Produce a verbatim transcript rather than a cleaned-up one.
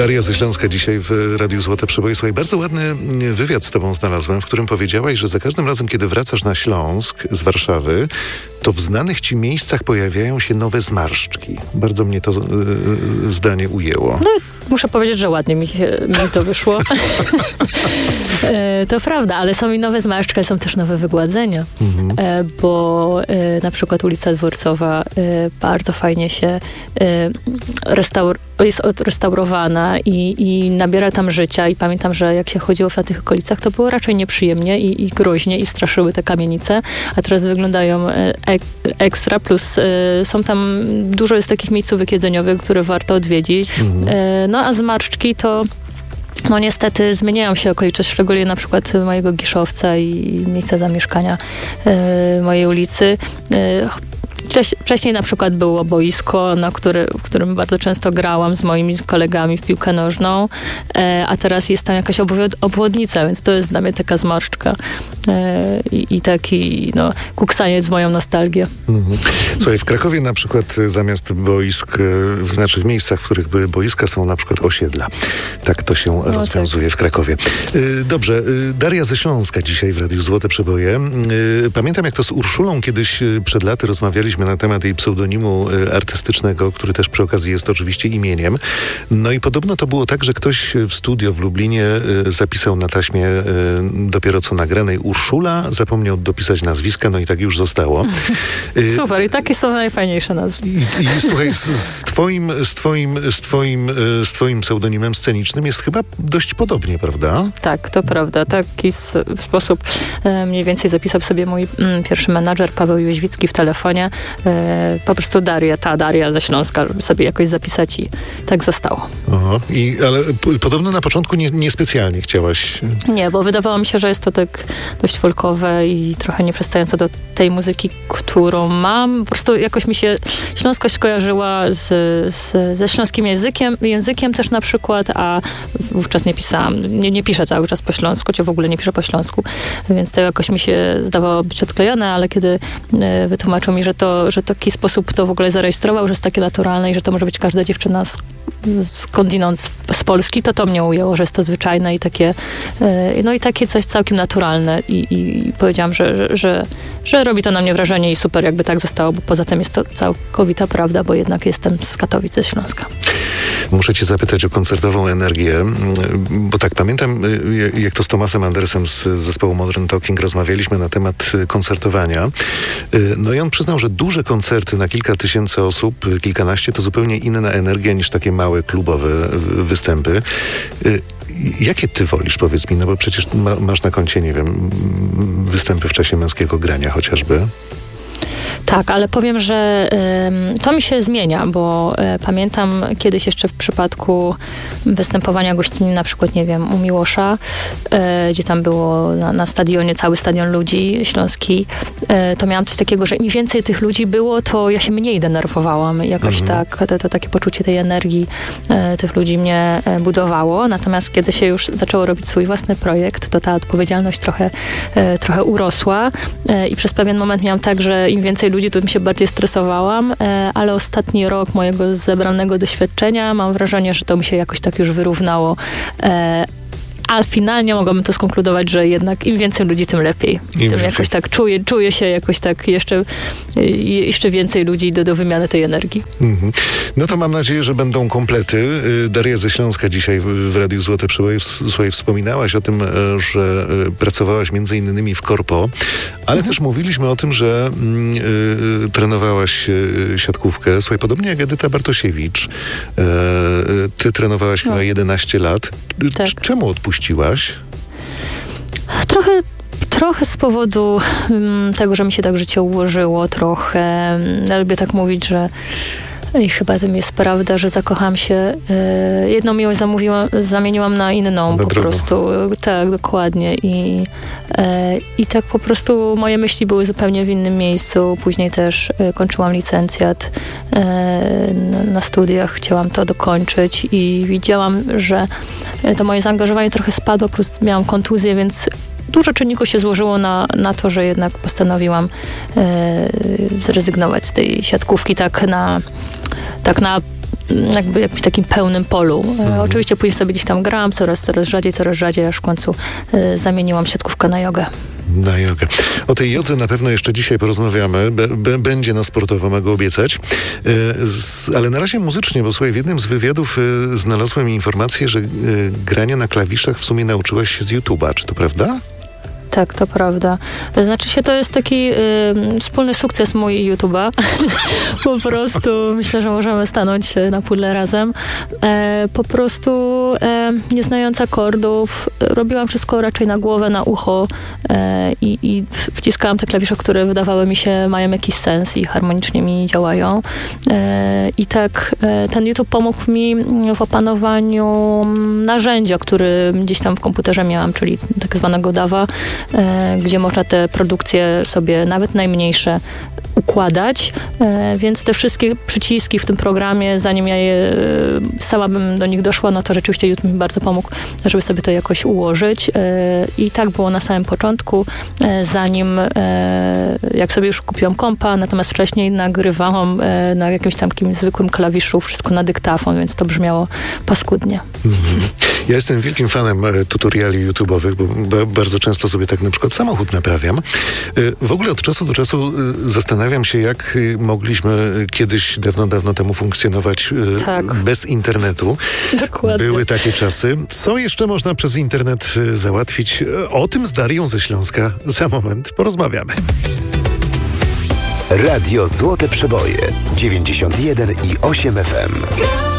Daria ze Śląska dzisiaj w Radiu Złote Przeboje. Słuchaj, bardzo ładny wywiad z tobą znalazłem, w którym powiedziałaś, że za każdym razem, kiedy wracasz na Śląsk z Warszawy, to w znanych ci miejscach pojawiają się nowe zmarszczki. Bardzo mnie to y, zdanie ujęło. No, muszę powiedzieć, że ładnie mi, mi to wyszło. e, to prawda, ale są i nowe zmarszczki, są też nowe wygładzenia. Mhm. E, bo e, na przykład ulica Dworcowa e, bardzo fajnie się e, restaur- jest odrestaurowana i, i nabiera tam życia. I pamiętam, że jak się chodziło w tych okolicach, to było raczej nieprzyjemnie i, i groźnie i straszyły te kamienice, a teraz wyglądają e, ekstra, plus e, są tam, dużo jest takich miejscówek jedzeniowych, które warto odwiedzić. Mhm. E, no a zmarszczki to no niestety zmieniają się okoliczności, szczególnie na przykład mojego Giszowca i miejsca zamieszkania e, mojej ulicy. E, Wcześniej na przykład było boisko, na który, w którym bardzo często grałam z moimi kolegami w piłkę nożną, e, a teraz jest tam jakaś obwodnica, więc to jest dla mnie taka zmarszczka e, i, i taki no, kuksaniec w moją nostalgię. Mhm. Słuchaj, w Krakowie na przykład zamiast boisk, w, znaczy w miejscach, w których były boiska, są na przykład osiedla. Tak to się no, rozwiązuje tak. w Krakowie. E, dobrze, Daria ze Śląska dzisiaj w Radiu Złote Przeboje. E, pamiętam, jak to z Urszulą kiedyś przed laty rozmawialiśmy na temat jej pseudonimu artystycznego, który też przy okazji jest oczywiście imieniem. No i podobno to było tak, że ktoś w studio w Lublinie zapisał na taśmie dopiero co nagranej Urszula, zapomniał dopisać nazwiska, no i tak już zostało. Super, i takie są najfajniejsze nazwy. I, i słuchaj, z, z, twoim, z, twoim, z, twoim, z twoim pseudonimem scenicznym jest chyba dość podobnie, prawda? Tak, to prawda. Taki sposób mniej więcej zapisał sobie mój mm, pierwszy menadżer Paweł Jóźwicki w telefonie. E, po prostu Daria, ta Daria ze Śląska, żeby sobie jakoś zapisać i tak zostało. Aha. I, ale p- podobno na początku nie, niespecjalnie chciałaś... Nie, bo wydawało mi się, że jest to tak dość folkowe i trochę nieprzystające do tej muzyki, którą mam. Po prostu jakoś mi się śląskość kojarzyła z, z, ze śląskim językiem, językiem też na przykład, a wówczas nie pisałam, nie, nie piszę cały czas po śląsku, czy w ogóle nie piszę po śląsku, więc to jakoś mi się zdawało być odklejone, ale kiedy e, wytłumaczył mi, że to, że taki sposób to w ogóle zarejestrował, że jest takie naturalne i że to może być każda dziewczyna z, skądinąd z, z Polski, to to mnie ujęło, że jest to zwyczajne i takie, e, no i takie coś całkiem naturalne i, i powiedziałam, że, że, że, że robi to na mnie wrażenie i super jakby tak zostało, bo poza tym jest to całkowita prawda, bo jednak jestem z Katowic, ze Śląska. Muszę cię zapytać o koncertową energię, bo tak pamiętam, jak to z Tomasem Andersem z zespołu Modern Talking rozmawialiśmy na temat koncertowania. No i on przyznał, że duże koncerty na kilka tysięcy osób, kilkanaście, to zupełnie inna energia niż takie małe klubowe występy. Jakie ty wolisz, powiedz mi, no bo przecież ma, masz na koncie, nie wiem, występy w czasie męskiego grania chociażby. Tak, ale powiem, że y, to mi się zmienia, bo y, pamiętam kiedyś jeszcze w przypadku występowania gościni, na przykład, nie wiem, u Miłosza, y, gdzie tam było na, na stadionie cały stadion ludzi śląski, y, to miałam coś takiego, że im więcej tych ludzi było, to ja się mniej denerwowałam. Jakoś mhm. tak, to, to takie poczucie tej energii y, tych ludzi mnie y, budowało. Natomiast kiedy się już zaczęło robić swój własny projekt, to ta odpowiedzialność trochę, y, trochę urosła y, i przez pewien moment miałam tak, że im więcej ludzi, to mi się bardziej stresowałam, ale ostatni rok mojego zebranego doświadczenia mam wrażenie, że to mi się jakoś tak już wyrównało. A finalnie mogłabym to skonkludować, że jednak im więcej ludzi, tym lepiej. Im tym więcej. Jakoś tak czuję, czuję się jakoś tak jeszcze, jeszcze więcej ludzi do, do wymiany tej energii. Mm-hmm. No to mam nadzieję, że będą komplety. Daria ze Śląska dzisiaj w Radiu Złote Przeboje. Słuchaj, wspominałaś o tym, że pracowałaś między innymi w korpo, ale mhm. też mówiliśmy o tym, że y, trenowałaś siatkówkę. Słuchaj, podobnie jak Edyta Bartosiewicz. Y, ty trenowałaś no. chyba jedenaście lat. Tak. Czemu odpuściłaś? Trochę, trochę z powodu um, tego, że mi się tak życie ułożyło, trochę. Ja lubię tak mówić, że i chyba tym jest prawda, że zakocham się. E, jedną miłość zamówiłam, zamieniłam na inną na po drugą. prostu. Tak, dokładnie. I, e, I tak po prostu moje myśli były zupełnie w innym miejscu. Później też e, kończyłam licencjat e, na, na studiach. Chciałam to dokończyć i widziałam, że to moje zaangażowanie trochę spadło, plus miałam kontuzję, więc dużo czynników się złożyło na, na to, że jednak postanowiłam e, zrezygnować z tej siatkówki tak na, tak na jakby jakimś takim pełnym polu. Mhm. Oczywiście później sobie gdzieś tam gram, coraz, coraz rzadziej, coraz rzadziej, aż w końcu y, zamieniłam siatkówkę na jogę. Na jogę. O tej jodze na pewno jeszcze dzisiaj porozmawiamy. B- b- będzie na sportowo, mogę obiecać. E, z, ale na razie muzycznie, bo słuchaj, w jednym z wywiadów e, znalazłem informację, że e, grania na klawiszach w sumie nauczyłaś się z YouTube'a. Czy to prawda? Tak, to prawda. To znaczy się, to jest taki y, wspólny sukces mój i YouTube'a. Po prostu myślę, że możemy stanąć na pudle razem. E, po prostu e, nie znając akordów, robiłam wszystko raczej na głowę, na ucho e, i, i wciskałam te klawisze, które wydawały mi się mają jakiś sens i harmonicznie mi działają. E, I tak e, ten YouTube pomógł mi w opanowaniu narzędzia, które gdzieś tam w komputerze miałam, czyli tak zwanego dawa, gdzie można te produkcje sobie, nawet najmniejsze, układać, więc te wszystkie przyciski w tym programie, zanim ja je sama bym do nich doszła, no to rzeczywiście YouTube mi bardzo pomógł, żeby sobie to jakoś ułożyć i tak było na samym początku, zanim jak sobie już kupiłam kompa, natomiast wcześniej nagrywałam na jakimś tam takim zwykłym klawiszu wszystko na dyktafon, więc to brzmiało paskudnie. Mm-hmm. Ja jestem wielkim fanem tutoriali YouTube'owych, bo b- bardzo często sobie tak na przykład samochód naprawiam. W ogóle od czasu do czasu zastanawiam się, jak mogliśmy kiedyś, dawno, dawno temu funkcjonować tak. bez internetu. Dokładnie. Były takie czasy. Co jeszcze można przez internet załatwić? O tym z Darią ze Śląska za moment porozmawiamy. Radio Złote Przeboje dziewięćdziesiąt jeden i osiem F M.